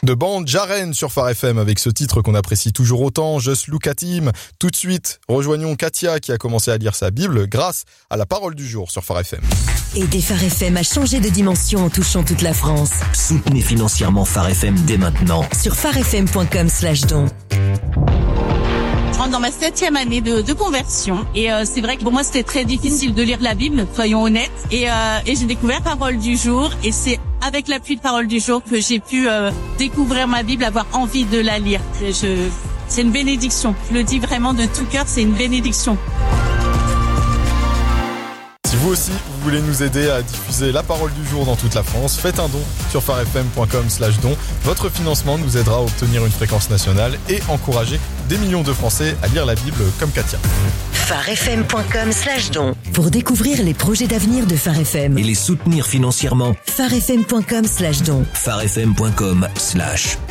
de bande Jaren sur Phare FM avec ce titre qu'on apprécie toujours autant, Just Look at Him. Tout de suite, rejoignons Katia qui a commencé à lire sa Bible grâce à la parole du jour sur Phare FM. Aider Phare FM à changer de dimension en touchant toute la France. Soutenez financièrement Phare FM dès maintenant. Sur pharefm.com/don. Je rentre dans ma 7e année de conversion et c'est vrai que pour moi c'était très difficile de lire la Bible, soyons honnêtes, et j'ai découvert Parole du jour et c'est avec l'appui de Parole du jour que j'ai pu découvrir ma Bible, avoir envie de la lire. C'est une bénédiction, je le dis vraiment de tout cœur, c'est une bénédiction. Si vous aussi, vous voulez nous aider à diffuser la parole du jour dans toute la France, faites un don sur pharefm.com/don. Votre financement nous aidera à obtenir une fréquence nationale et encourager des millions de Français à lire la Bible comme Katia. pharefm.com/don. Pour découvrir les projets d'avenir de Phare FM Et les soutenir financièrement. pharefm.com/don. pharefm.com/